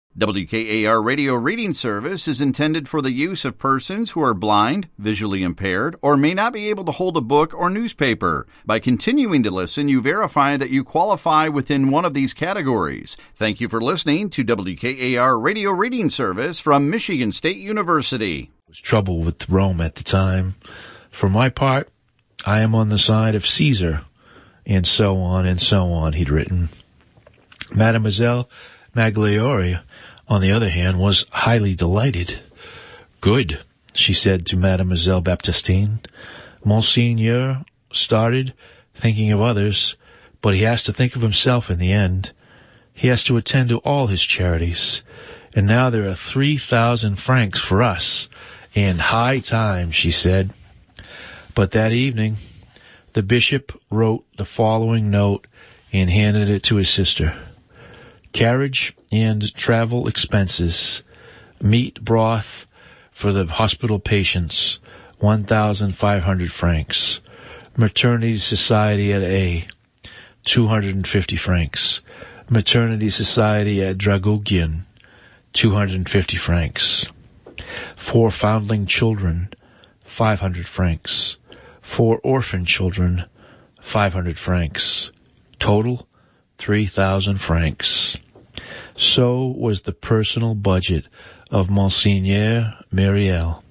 WKAR Radio Reading Service is intended for the use of persons who are blind, visually impaired, or may not be able to hold a book or newspaper. By continuing to listen, you verify that you qualify within one of these categories. Thank you for listening to WKAR Radio Reading Service from Michigan State University. There was trouble with Rome at the time. For my part, I am on the side of Caesar, and so on, he'd written. Mademoiselle Magliore, on the other hand, was highly delighted. Good, she said to Mademoiselle Baptistine. Monseigneur started thinking of others, but he has to think of himself in the end. He has to attend to all his charities. And now there are 3,000 francs for us. And high time, she said. But that evening, the bishop wrote the following note and handed it to his sister. Carriage and travel expenses, meat broth for the hospital patients, 1,500 francs. Maternity Society at A, 250 francs. Maternity Society at Dragugian, 250 francs. 4 foundling children, 500 francs. 4 orphan children, 500 francs. Total, 3,000 francs. So was the personal budget of Monseigneur Myriel.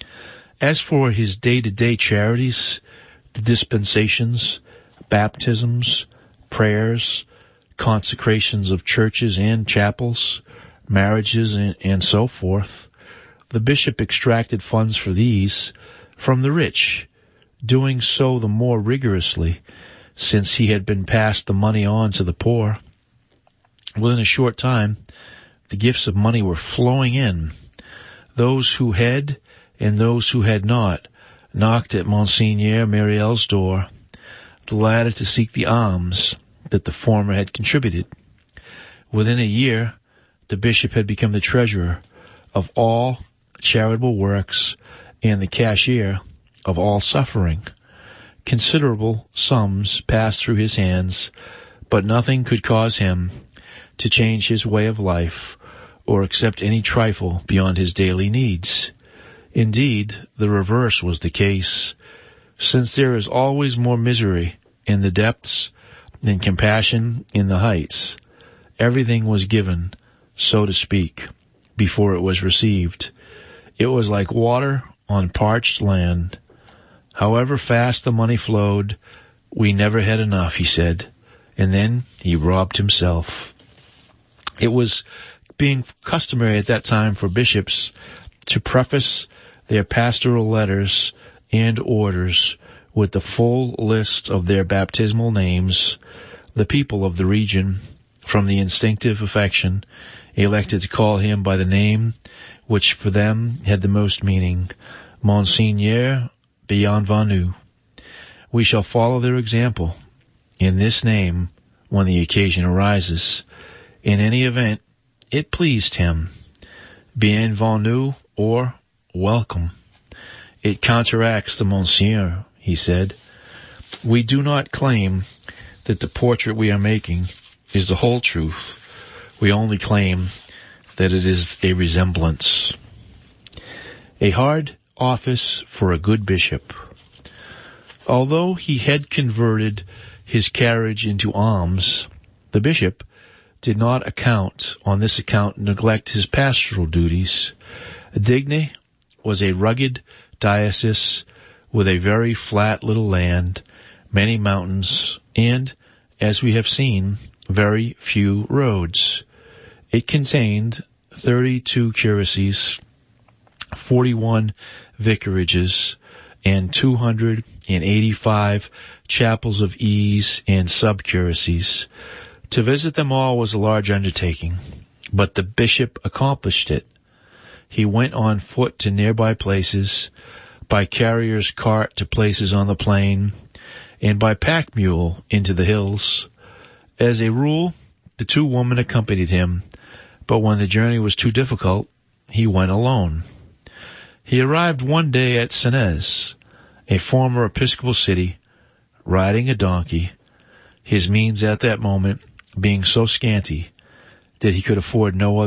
As for his day-to-day charities, the dispensations, baptisms, prayers, consecrations of churches and chapels, marriages, and so forth, the bishop extracted funds for these from the rich, doing so the more rigorously since he had been passed the money on to the poor. Within a short time, the gifts of money were flowing in. Those who had and those who had not knocked at Monseigneur Myriel's door, the latter to seek the alms that the former had contributed. Within a year, the bishop had become the treasurer of all charitable works and the cashier of all suffering. Considerable sums passed through his hands, but nothing could cause him to change his way of life or accept any trifle beyond his daily needs. Indeed, the reverse was the case, since there is always more misery in the depths than compassion in the heights. Everything was given, so to speak, before it was received. It was like water on parched land. However fast the money flowed, we never had enough, he said, and then he robbed himself. It was being customary at that time for bishops to preface their pastoral letters and orders with the full list of their baptismal names, the people of the region, from the instinctive affection, elected to call him by the name which for them had the most meaning, Monseigneur Bienvenu. We shall follow their example in this name when the occasion arises. In any event, it pleased him. Bienvenu, or welcome. It counteracts the Monsieur, he said. We do not claim that the portrait we are making is the whole truth. We only claim that it is a resemblance. A hard office for a good bishop. Although he had converted his carriage into alms, the bishop did not on this account neglect his pastoral duties. Digne was a rugged diocese with a very flat little land, many mountains, and, as we have seen, very few roads. It contained 32 curacies, 41 vicarages, and 285 chapels of ease and sub-curacies. To visit them all was a large undertaking, but the bishop accomplished it. He went on foot to nearby places, by carrier's cart to places on the plain, and by pack mule into the hills. As a rule, the 2 women accompanied him, but when the journey was too difficult, he went alone. He arrived one day at Senez, a former episcopal city, riding a donkey, his means at that moment being so scanty that he could afford no other